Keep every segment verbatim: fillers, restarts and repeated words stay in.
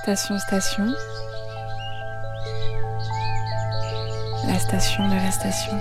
Station Station. La station de la station.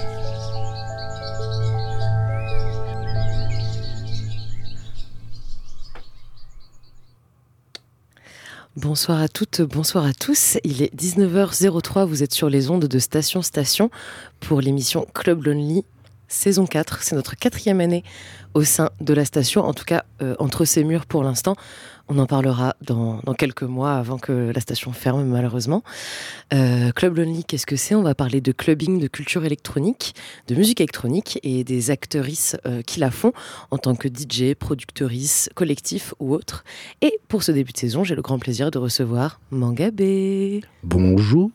Bonsoir à toutes, bonsoir à tous. Il est dix-neuf heures zéro trois, vous êtes sur les ondes de Station Station pour l'émission Club Lonely, saison quatre. C'est notre quatrième année au sein de la station, en tout cas euh, entre ces murs pour l'instant. On en parlera dans, dans quelques mois avant que la station ferme malheureusement. Euh, Club Lonely, qu'est-ce que c'est ? On va parler de clubbing, de culture électronique, de musique électronique et des actrices euh, qui la font en tant que D J, productrices, collectif ou autre. Et pour ce début de saison, j'ai le grand plaisir de recevoir Mangabé. Bonjour.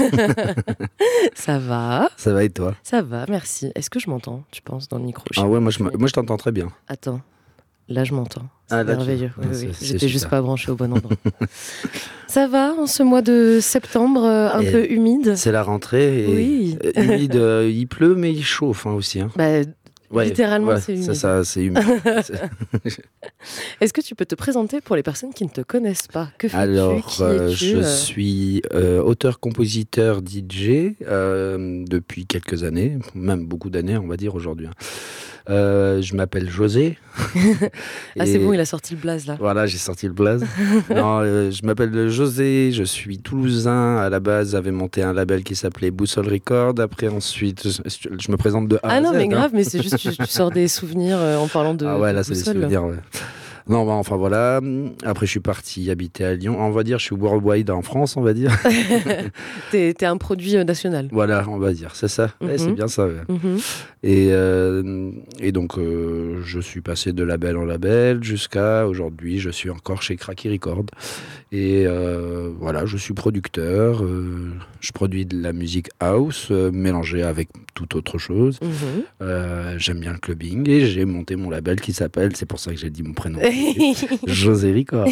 Ça va ? Ça va et toi ? Ça va, merci. Est-ce que je m'entends, tu penses, dans le micro ? Ah ouais, moi je, moi je t'entends très bien. Attends, là je m'entends. C'est ah, là, merveilleux. tu... Oui, ah, oui. c'est, c'est J'étais super. juste pas branchée au bon endroit. Ça va en ce mois de septembre, euh, un et peu humide ? C'est la rentrée. Et oui. euh, humide, euh, il pleut mais il chauffe hein, aussi. Hein. Bah, ouais, littéralement, ouais, c'est humide. Ça, ça, c'est humide. Est-ce que tu peux te présenter pour les personnes qui ne te connaissent pas ? Que fais-tu ? Alors, Qui euh, es-tu ? je suis euh, auteur-compositeur D J euh, depuis quelques années, même beaucoup d'années, on va dire aujourd'hui. Hein. Euh, je m'appelle José. Ah, c'est bon, il a sorti le blaze là. Voilà, j'ai sorti le blaze. non, euh, je m'appelle José, je suis toulousain. À la base, j'avais monté un label qui s'appelait Boussole Record. Après, ensuite, je, je me présente de A Ah à non, Z, mais hein. grave, mais c'est juste tu, tu sors des souvenirs euh, en parlant de. Ah ouais, de là, c'est des Boussole. souvenirs, ouais. Non, bah, enfin voilà. Après, je suis parti habiter à Lyon. On va dire, je suis worldwide en France, on va dire. t'es, t'es un produit euh, national. Voilà, on va dire, c'est ça. Mm-hmm. Ouais, c'est bien ça. Ouais. Mm-hmm. Et, euh, et donc, euh, je suis passé de label en label jusqu'à aujourd'hui, je suis encore chez Cracky Record. Et euh, voilà, je suis producteur. Euh, je produis de la musique house euh, mélangée avec toute autre chose. Mm-hmm. Euh, j'aime bien le clubbing et j'ai monté mon label qui s'appelle, c'est pour ça que j'ai dit mon prénom, José Record.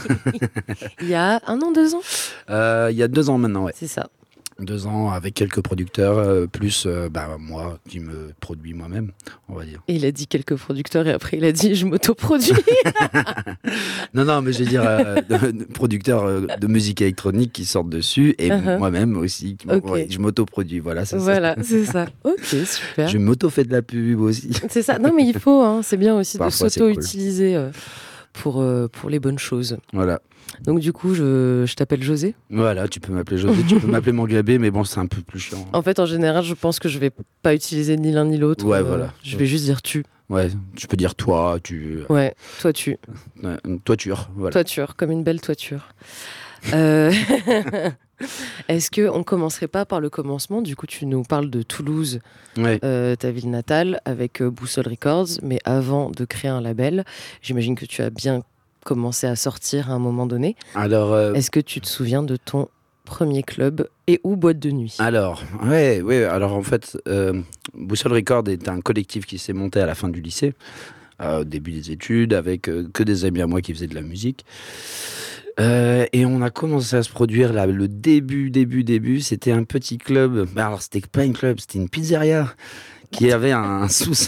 Il y a un an, deux ans euh, Il y a deux ans maintenant, ouais. C'est ça. Deux ans avec quelques producteurs, euh, plus euh, bah, moi qui me produis moi-même, on va dire. Et il a dit quelques producteurs et après il a dit je m'autoproduis. non, non, mais je veux dire euh, de, de producteurs euh, de musique électronique qui sortent dessus et uh-huh. moi-même aussi. Qui, okay. ouais, je m'autoproduis, voilà, c'est voilà, ça. c'est ça. Ok, super. Je m'auto-fais de la pub aussi. C'est ça. Non, mais il faut, hein, c'est bien aussi Parfois, de s'auto-utiliser euh, pour, euh, pour les bonnes choses. Voilà. Donc du coup, je, je t'appelle José. Voilà, tu peux m'appeler José, tu peux m'appeler Mangabé, mais bon, c'est un peu plus chiant. En fait, en général, je pense que je vais pas utiliser ni l'un ni l'autre. Ouais, euh, voilà. Je vais juste dire tu. Ouais, tu peux dire toi, tu... Ouais, toi tu. Ouais, toiture, voilà. Toiture, comme une belle toiture. euh... Est-ce qu'on commencerait pas par le commencement ? Du coup, tu nous parles de Toulouse, ouais. euh, ta ville natale, avec euh, Boussole Records. Mais avant de créer un label, j'imagine que tu as bien commencé à sortir à un moment donné. Alors, euh... est-ce que tu te souviens de ton premier club et ou boîte de nuit ? Alors, ouais, ouais. Alors en fait, euh, Boussole Record est un collectif qui s'est monté à la fin du lycée, euh, au début des études, avec euh, que des amis à moi qui faisaient de la musique. Euh, et on a commencé à se produire là, le début, début, début, c'était un petit club. Alors c'était pas un club, c'était une pizzeria qui avait un sous,